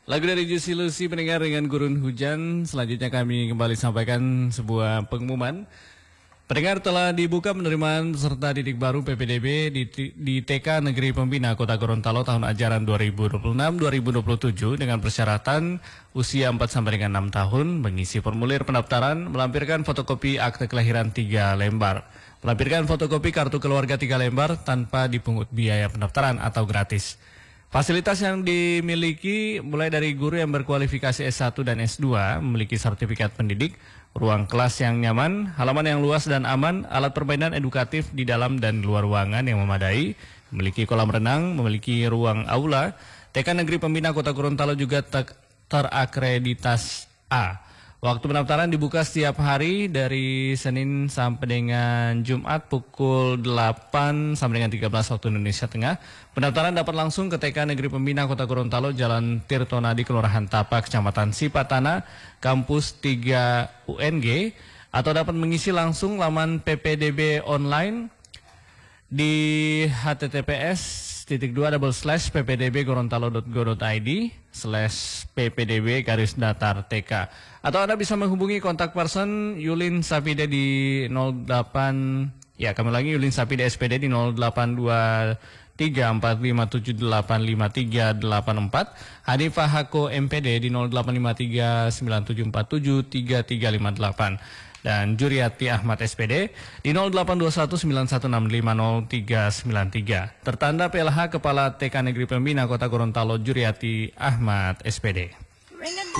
Lagu dari Juicy Lucy pendengar dengan Gurun Hujan. Selanjutnya kami kembali sampaikan sebuah pengumuman. Pendengar telah dibuka penerimaan peserta didik baru PPDB di TK Negeri Pembina Kota Gorontalo tahun ajaran 2026-2027 dengan persyaratan usia 4 sampai dengan 6 tahun, mengisi formulir pendaftaran, melampirkan fotokopi akte kelahiran 3 lembar, melampirkan fotokopi kartu keluarga 3 lembar tanpa dipungut biaya pendaftaran atau gratis. Fasilitas yang dimiliki mulai dari guru yang berkualifikasi S1 dan S2, memiliki sertifikat pendidik, ruang kelas yang nyaman, halaman yang luas dan aman, alat permainan edukatif di dalam dan luar ruangan yang memadai, memiliki kolam renang, memiliki ruang aula. TK Negeri Pembina Kota Gorontalo juga terakreditasi A. Waktu pendaftaran dibuka setiap hari dari Senin sampai dengan Jumat pukul 8 sampai dengan 13 waktu Indonesia Tengah. Pendaftaran dapat langsung ke TK Negeri Pembina Kota Gorontalo, Jalan Tirtonadi, Kelurahan Tapak, Kecamatan Sipatana, Kampus 3 UNG, atau dapat mengisi langsung laman PPDB online di https://ppdbgorontalo.go.id/ppdb-TK. Atau Anda bisa menghubungi kontak person Yulin Sapide di 08, ya kami lagi Yulin Sapide SPD di 082345785384, Hanifah Hako MPD di 085397473358, dan Juriati Ahmad SPD di 082191650393. Tertanda PLH Kepala TK Negeri Pembina Kota Gorontalo Juriati Ahmad SPD.